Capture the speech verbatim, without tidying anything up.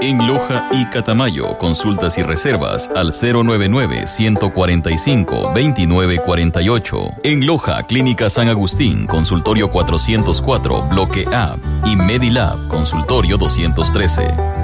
En Loja y Catamayo, consultas y reservas al cero nueve nueve, uno cuatro cinco, dos nueve cuatro ocho. En Loja, Clínica San Agustín, consultorio cuatrocientos cuatro, bloque A. Y Medilab, consultorio doscientos trece.